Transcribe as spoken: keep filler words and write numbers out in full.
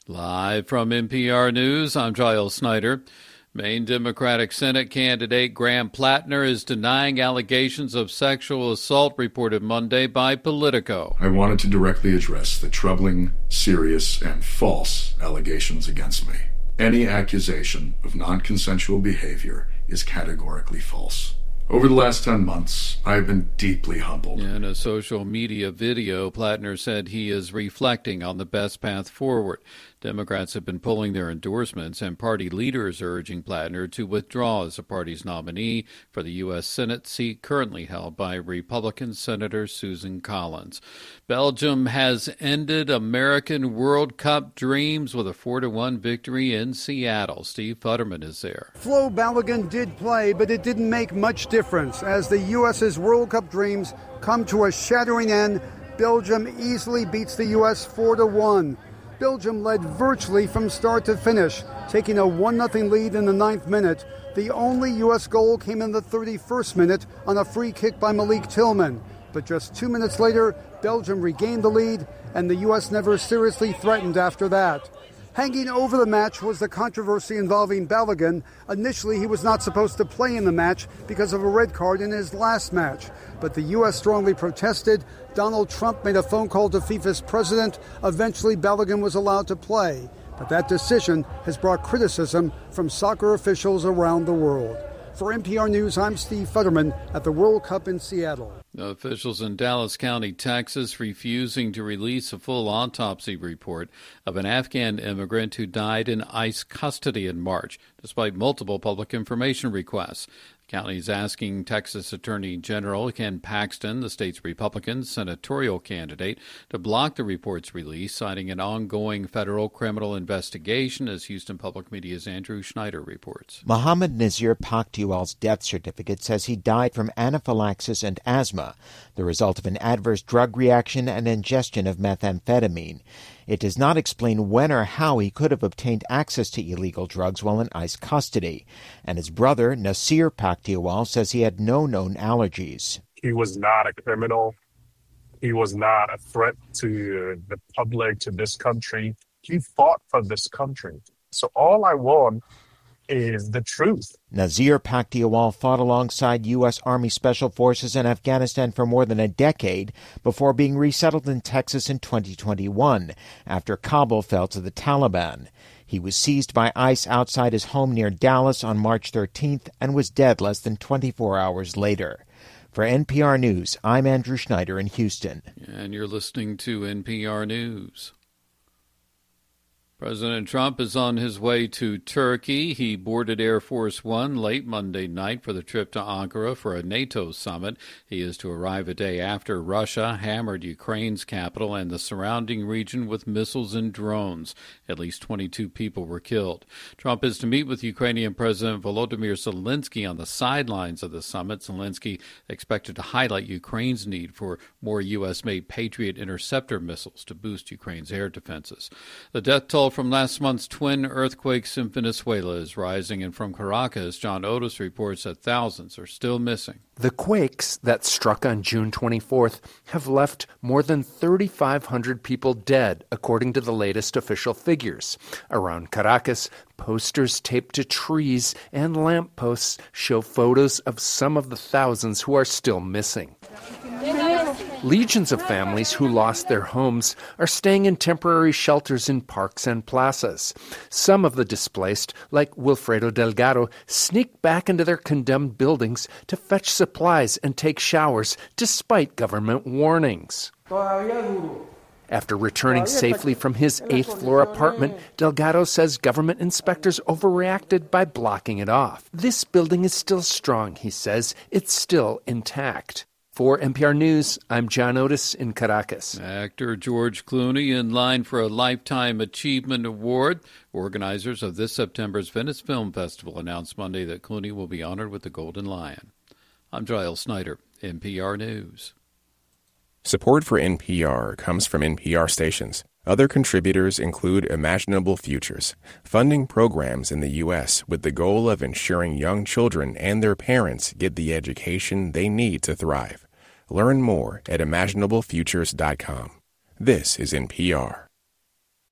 Live from N P R News, I'm Giles Snyder. Maine Democratic Senate candidate Graham Plattner is denying allegations of sexual assault reported Monday by Politico. I wanted to directly address the troubling, serious, and false allegations against me. Any accusation of non-consensual behavior is categorically false. Over the last ten months, I've been deeply humbled. In a social media video, Plattner said he is reflecting on the best path forward. Democrats have been pulling their endorsements, and party leaders are urging Plattner to withdraw as the party's nominee for the U S Senate seat currently held by Republican Senator Susan Collins. Belgium has ended American World Cup dreams with a four to one victory in Seattle. Steve Futterman is there. Flo Balogun did play, but it didn't make much difference as the U S's World Cup dreams come to a shattering end. Belgium easily beats the U S four to one. Belgium led virtually from start to finish, taking a one nothing lead in the ninth minute. The only U S goal came in the thirty-first minute on a free kick by Malik Tillman. But just two minutes later, Belgium regained the lead, and the U S never seriously threatened after that. Hanging over the match was the controversy involving Balogun. Initially, he was not supposed to play in the match because of a red card in his last match. But the U S strongly protested. Donald Trump made a phone call to FIFA's president. Eventually, Balogun was allowed to play. But that decision has brought criticism from soccer officials around the world. For N P R News, I'm Steve Futterman at the World Cup in Seattle. Officials in Dallas County, Texas, refusing to release a full autopsy report of an Afghan immigrant who died in ICE custody in March, despite multiple public information requests. The county is asking Texas Attorney General Ken Paxton, the state's Republican senatorial candidate, to block the report's release, citing an ongoing federal criminal investigation, as Houston Public Media's Andrew Schneider reports. Mohammed Nazir Pakhtiwal's death certificate says he died from anaphylaxis and asthma, the result of an adverse drug reaction and ingestion of methamphetamine. It does not explain when or how he could have obtained access to illegal drugs while in ICE custody. And his brother, Nasir Pakhtiwal, says he had no known allergies. He was not a criminal. He was not a threat to the public, to this country. He fought for this country. So all I want is the truth. Nazir Pakhtiwal fought alongside U S. Army Special Forces in Afghanistan for more than a decade before being resettled in Texas in twenty twenty-one after Kabul fell to the Taliban. He was seized by ICE outside his home near Dallas on March thirteenth and was dead less than twenty-four hours later. For N P R News, I'm Andrew Schneider in Houston. And you're listening to N P R News. President Trump is on his way to Turkey. He boarded Air Force One late Monday night for the trip to Ankara for a NATO summit. He is to arrive a day after Russia hammered Ukraine's capital and the surrounding region with missiles and drones. At least twenty-two people were killed. Trump is to meet with Ukrainian President Volodymyr Zelensky on the sidelines of the summit. Zelensky expected to highlight Ukraine's need for more U S-made Patriot interceptor missiles to boost Ukraine's air defenses. The death toll from last month's twin earthquakes in Venezuela is rising, and from Caracas, John Otis reports that thousands are still missing. The quakes that struck on June twenty-fourth have left more than thirty-five hundred people dead, according to the latest official figures. Around Caracas, posters taped to trees and lampposts show photos of some of the thousands who are still missing. Legions of families who lost their homes are staying in temporary shelters in parks and plazas. Some of the displaced, like Wilfredo Delgado, sneak back into their condemned buildings to fetch supplies and take showers, despite government warnings. After returning safely from his eighth-floor apartment, Delgado says government inspectors overreacted by blocking it off. This building is still strong, he says. It's still intact. For N P R News, I'm John Otis in Caracas. Actor George Clooney in line for a Lifetime Achievement Award. Organizers of this September's Venice Film Festival announced Monday that Clooney will be honored with the Golden Lion. I'm Giles Snyder, N P R News. Support for N P R comes from N P R stations. Other contributors include Imaginable Futures, funding programs in the U S with the goal of ensuring young children and their parents get the education they need to thrive. Learn more at imaginable futures dot com. This is N P R.